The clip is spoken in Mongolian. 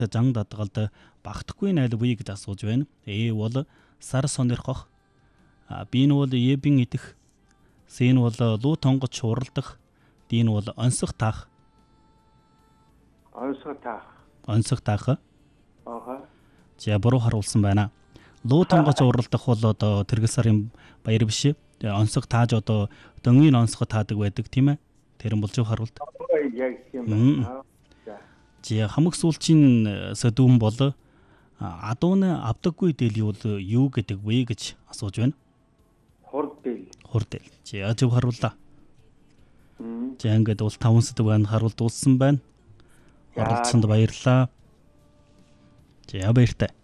Зан дадгалд багтахгүй найл буй гэж асууж байна. Бол сар сонирхох. Би нь бол Бин идэх. С нь бол луу тонгоч уралдах. Д нь бол онцох таах. Онцох таах. За буруу харуулсан байна. Луу тонгоч уралдах бол одоо тэргэл сарын баяр биш. Онцох тааж одоо дөнгөний онцгой таадаг байдаг тийм ээ. Тэр нь болж харуулт. За хамаг сүүлчийн сэдвүүн бол адууны авдаггүй дээл юу гэдэг вэ гэж асууж байна. Хурдэл. За зөв харууллаа. За ингээд бол 5 сэдв байна харуул дууссан байна. Оролцсонд баярлалаа. За баяртай.